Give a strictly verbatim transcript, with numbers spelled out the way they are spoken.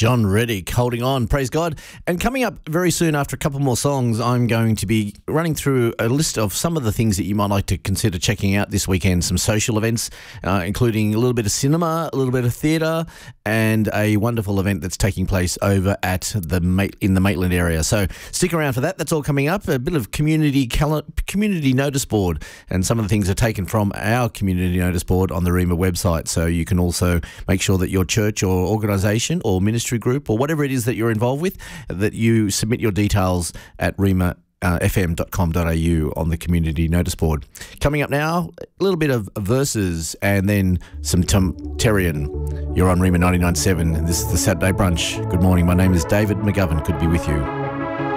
John Reddick, holding on, praise God. And coming up very soon after a couple more songs, I'm going to be running through a list of some of the things that you might like to consider checking out this weekend. Some social events, uh, including a little bit of cinema, a little bit of theatre, and a wonderful event that's taking place over at the Mate in the Maitland area. So stick around for that. That's all coming up. A bit of community cal- community notice board, and some of the things are taken from our community notice board on the REMA website. So you can also make sure that your church or organisation or ministry group or whatever it is that you're involved with, that you submit your details at rema f m dot com dot a u on the community notice board. Coming up now, a little bit of Verses and then some Tom Terrian. You're on REMA ninety-nine point seven and this is the Saturday Brunch. Good morning. My name is David McGovern. Good to be with you.